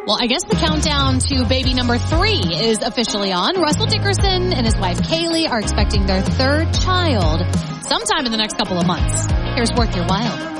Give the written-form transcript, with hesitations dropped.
Well, I guess the countdown to baby number 3 is officially on. Russell Dickerson and his wife Kaylee are expecting their 3rd child sometime in the next couple of months. Here's Worth Your While.